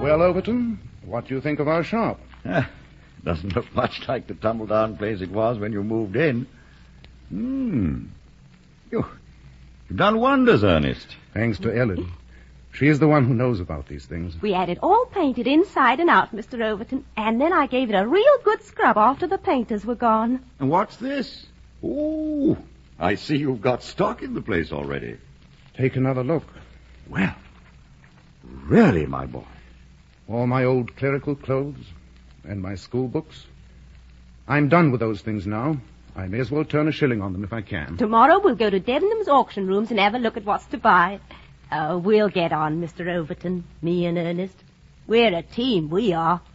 Well, Overton, what do you think of our shop? Doesn't look much like the tumble-down place it was when you moved in. You've done wonders, Ernest. Thanks to Ellen. She is the one who knows about these things. We had it all painted inside and out, Mr. Overton, and then I gave it a real good scrub after the painters were gone. And what's this? Oh, I see you've got stock in the place already. Take another look. Well, really, my boy. All my old clerical clothes and my school books. I'm done with those things now. I may as well turn a shilling on them if I can. Tomorrow we'll go to Debenham's auction rooms and have a look at what's to buy. We'll get on, Mr. Overton, me and Ernest. We're a team, we are.